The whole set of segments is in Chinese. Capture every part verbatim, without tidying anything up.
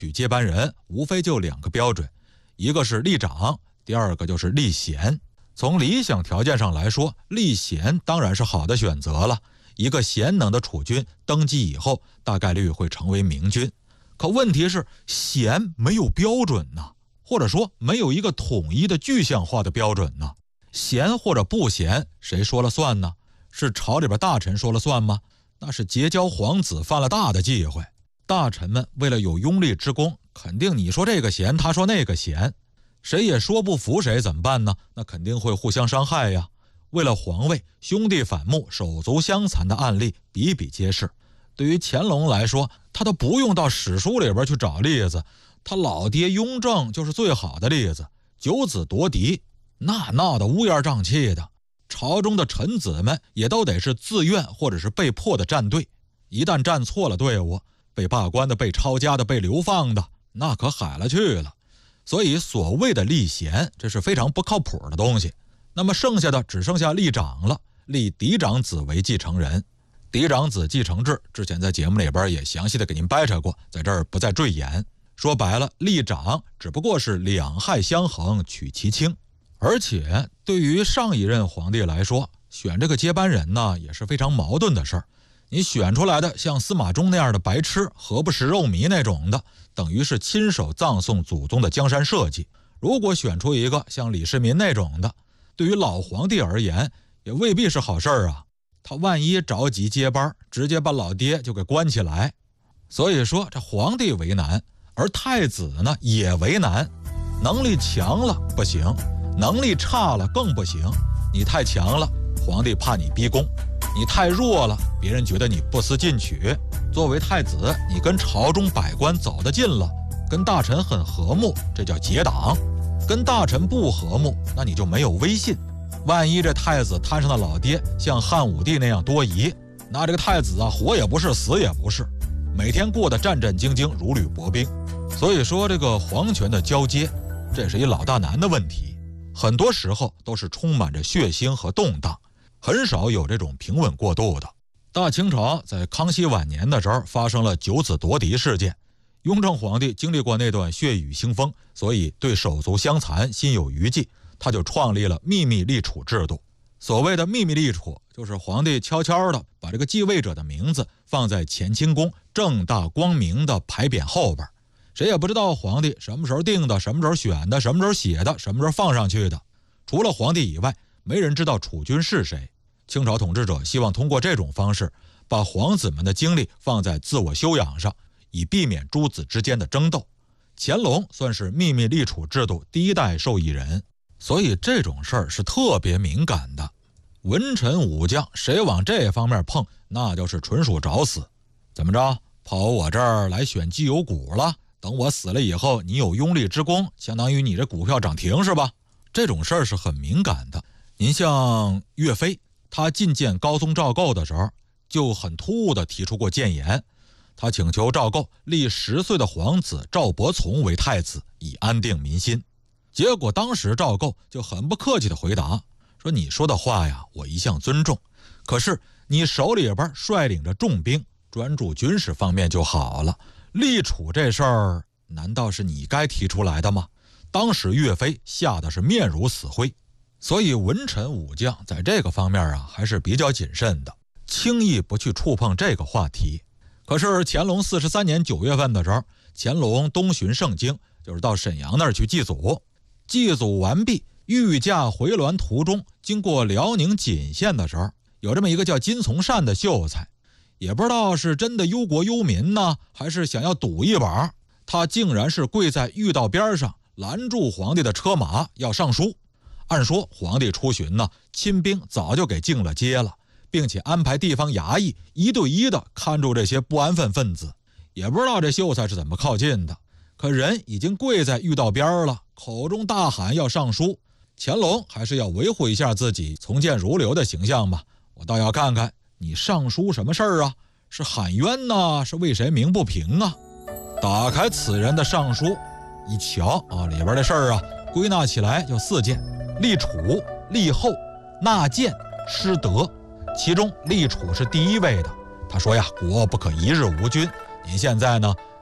举接班人无非就两个标准，一个是立长，第二个就是立贤。从理想条件上来说，立贤当然是好的选择了。一个贤能的储君登基以后，大概率会成为明君。可问题是，贤没有标准呢，或者说没有一个统一的具象化的标准呢。贤或者不贤，谁说了算呢？是朝里边大臣说了算吗？那是结交皇子犯了大的忌讳。大臣们为了有拥立之功，肯定你说这个贤，他说那个贤，谁也说不服谁，怎么办呢？那肯定会互相伤害呀。为了皇位，兄弟反目、手足相残的案例比比皆是。对于乾隆来说，他都不用到史书里边去找例子，他老爹雍正就是最好的例子。九子夺嫡，那闹得乌烟瘴气的，朝中的臣子们也都得是自愿或者是被迫的站队，一旦站错了队伍，被罢官的、被抄家的、被流放的，那可海了去了。所以所谓的立贤，这是非常不靠谱的东西。那么剩下的只剩下立长了，立嫡长子为继承人。嫡长子继承制之前在节目里边也详细的给您掰扯过，在这儿不再赘言。说白了，立长只不过是两害相衡取其轻。而且对于上一任皇帝来说，选这个接班人呢也是非常矛盾的事儿。你选出来的像司马衷那样的白痴、何不食肉糜那种的，等于是亲手葬送祖宗的江山社稷。如果选出一个像李世民那种的，对于老皇帝而言也未必是好事儿啊。他万一着急接班，直接把老爹就给关起来。所以说这皇帝为难，而太子呢也为难。能力强了不行，能力差了更不行。你太强了，皇帝怕你逼宫；你太弱了，别人觉得你不思进取。作为太子，你跟朝中百官走得近了，跟大臣很和睦，这叫结党；跟大臣不和睦，那你就没有威信。万一这太子摊上的老爹像汉武帝那样多疑，那这个太子啊，活也不是，死也不是，每天过得战战兢兢，如履薄冰。所以说这个皇权的交接，这是一老大难的问题，很多时候都是充满着血腥和动荡，很少有这种平稳过渡的。大清朝在康熙晚年的时候发生了九子夺嫡事件，雍正皇帝经历过那段血雨腥风，所以对手足相残心有余悸，他就创立了秘密立储制度。所谓的秘密立储，就是皇帝悄悄的把这个继位者的名字放在乾清宫正大光明的牌匾后边，谁也不知道皇帝什么时候定的，什么时候选的，什么时候写的，什么时候放上去的。除了皇帝以外，没人知道储君是谁。清朝统治者希望通过这种方式，把皇子们的精力放在自我修养上，以避免诸子之间的争斗。乾隆算是秘密立储制度第一代受益人，所以这种事儿是特别敏感的。文臣武将谁往这方面碰，那就是纯属找死。怎么着，跑我这儿来选绩优股了？等我死了以后，你有拥立之功，相当于你这股票涨停是吧？这种事儿是很敏感的。您像岳飞，他觐见高宗赵构的时候，就很突兀地提出过谏言。他请求赵构立十岁的皇子赵伯琮为太子，以安定民心。结果当时赵构就很不客气地回答说：“你说的话呀，我一向尊重，可是你手里边率领着重兵，专注军事方面就好了。立储这事儿，难道是你该提出来的吗？”当时岳飞吓得是面如死灰。所以文臣武将在这个方面啊，还是比较谨慎的，轻易不去触碰这个话题。可是乾隆四十三年九月份的时候，乾隆东巡盛京，就是到沈阳那儿去祭祖。祭祖完毕，御驾回銮途中，经过辽宁锦县的时候，有这么一个叫金从善的秀才，也不知道是真的忧国忧民呢，还是想要赌一把，他竟然是跪在御道边上拦住皇帝的车马要上书。按说皇帝出巡呢，亲兵早就给进了街了，并且安排地方衙役一对一的看住这些不安分分子。也不知道这秀才是怎么靠近的，可人已经跪在御道边了，口中大喊要上书。乾隆还是要维护一下自己从谏如流的形象吧，我倒要看看你上书什么事儿啊？是喊冤呢，是为谁鸣不平啊？打开此人的上书一瞧啊，里边的事儿啊，归纳起来就四件：立储、立后、纳谏、失德。其中立储是第一位的。他说呀，国不可一日无君，您现在呢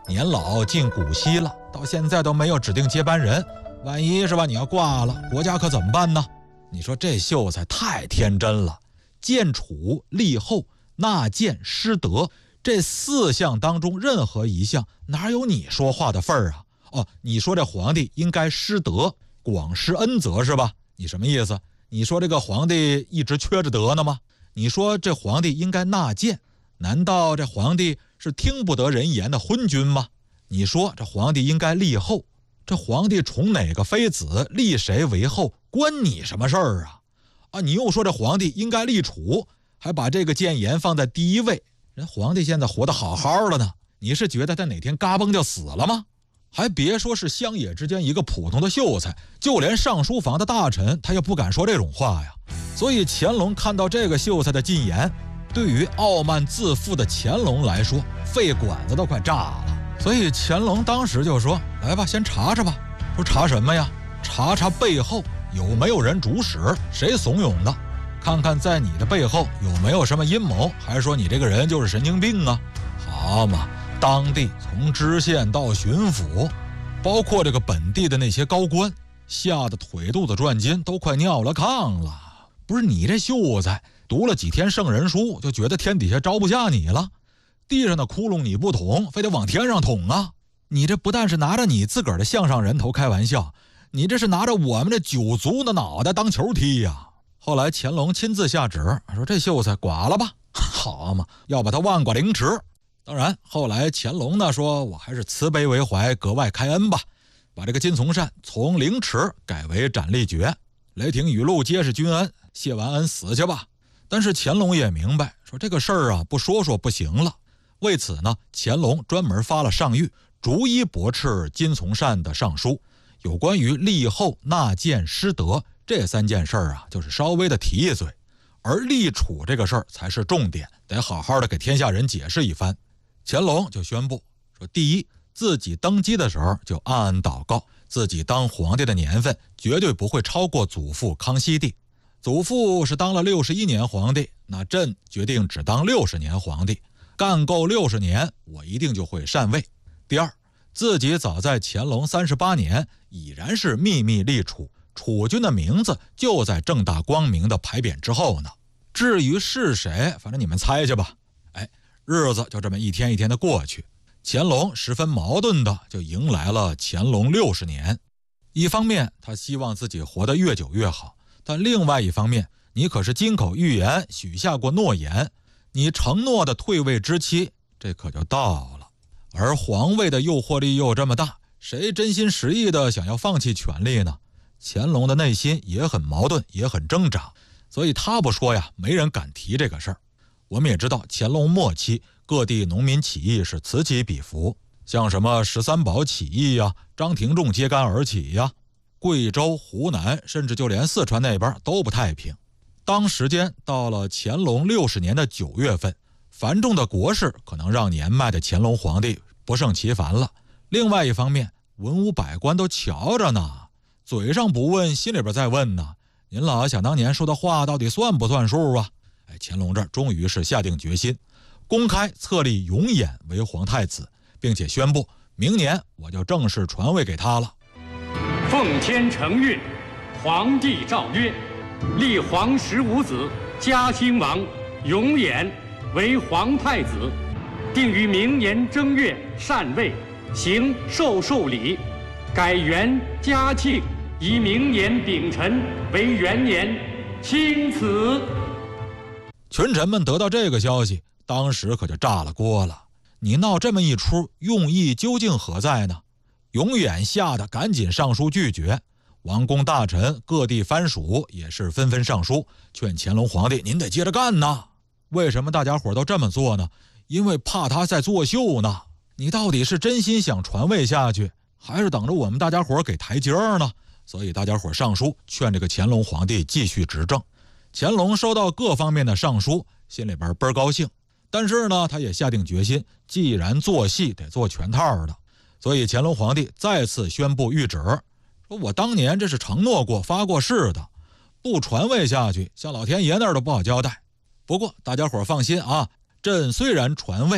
年老近古稀了，到现在都没有指定接班人，万一是吧你要挂了，国家可怎么办呢？你说这秀才太天真了，建储、立后、纳谏、失德，这四项当中任何一项哪有你说话的份儿啊？哦，你说这皇帝应该失德，广施恩泽是吧？你什么意思？你说这个皇帝一直缺着德呢吗？你说这皇帝应该纳谏，难道这皇帝是听不得人言的昏君吗？你说这皇帝应该立后，这皇帝宠哪个妃子，立谁为后，关你什么事儿啊？啊，你又说这皇帝应该立储，还把这个谏言放在第一位，人皇帝现在活得好好的呢，你是觉得他哪天嘎嘣就死了吗？还别说是乡野之间一个普通的秀才，就连上书房的大臣他也不敢说这种话呀。所以乾隆看到这个秀才的进言，对于傲慢自负的乾隆来说，肺管子都快炸了。所以乾隆当时就说，来吧，先查查吧。说查什么呀？查查背后有没有人主使，谁怂恿的，看看在你的背后有没有什么阴谋，还是说你这个人就是神经病啊？好嘛，当地从知县到巡抚，包括这个本地的那些高官，吓得腿肚子转筋，都快尿了炕了。不是你这秀才读了几天圣人书，就觉得天底下招不下你了？地上的窟窿你不捅，非得往天上捅啊？你这不但是拿着你自个儿的项上人头开玩笑，你这是拿着我们这九族的脑袋当球踢呀！后来乾隆亲自下旨说，这秀才剐了吧。好嘛，要把他万剐凌迟。当然后来乾隆呢说，我还是慈悲为怀，格外开恩吧，把这个金从善从凌迟改为斩立决。雷霆雨露皆是君恩，谢完恩死去吧。但是乾隆也明白，说这个事儿啊不说说不行了。为此呢，乾隆专门发了上谕，逐一驳斥金从善的上书。有关于立后、纳谏、失德这三件事儿啊，就是稍微的提一嘴，而立储这个事儿才是重点，得好好的给天下人解释一番。乾隆就宣布说，第一，自己登基的时候就暗暗祷告，自己当皇帝的年份绝对不会超过祖父康熙帝。祖父是当了六十一年皇帝，那朕决定只当六十年皇帝，干够六十年，我一定就会禅位。第二，自己早在乾隆三十八年已然是秘密立储，储君的名字就在正大光明的牌匾之后呢。至于是谁，反正你们猜去吧。哎，日子就这么一天一天的过去，乾隆十分矛盾的就迎来了乾隆六十年。一方面他希望自己活得越久越好，但另外一方面，你可是金口玉言，许下过诺言，你承诺的退位之期这可就到了。而皇位的诱惑力又这么大，谁真心实意的想要放弃权力呢？乾隆的内心也很矛盾，也很挣扎，所以他不说呀，没人敢提这个事儿。我们也知道乾隆末期各地农民起义是此起彼伏，像什么十三宝起义呀、张廷仲揭竿而起呀，贵州、湖南甚至就连四川那边都不太平。当时间到了乾隆六十年的九月份，繁重的国事可能让年迈的乾隆皇帝不胜其烦了。另外一方面，文武百官都瞧着呢，嘴上不问，心里边在问呢。您老想当年说的话到底算不算数啊？哎，乾隆这终于是下定决心，公开册立永琰为皇太子，并且宣布明年我就正式传位给他了。 奉天承运，皇帝诏曰：立皇十五子嘉兴王永琰为皇太子，定于明年正月禅位，行授寿礼，改元嘉庆，以明年丙辰为元年，钦此。 群臣们得到这个消息，当时可就炸了锅了。你闹这么一出，用意究竟何在呢？永琰吓得赶紧上书拒绝，王公大臣各地藩属也是纷纷上书劝乾隆皇帝，您得接着干呐。为什么大家伙都这么做呢？因为怕他在作秀呢。你到底是真心想传位下去，还是等着我们大家伙给台阶呢？所以大家伙上书劝这个乾隆皇帝继续执政。乾隆收到各方面的上书，心里边倍儿高兴，但是呢，他也下定决心，既然做戏得做全套的。所以乾隆皇帝再次宣布谕旨，说我当年这是承诺过发过誓的，不传位下去，向老天爷那儿都不好交代。不过大家伙放心啊，朕虽然传位，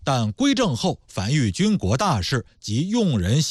但归政后凡遇军国大事及用人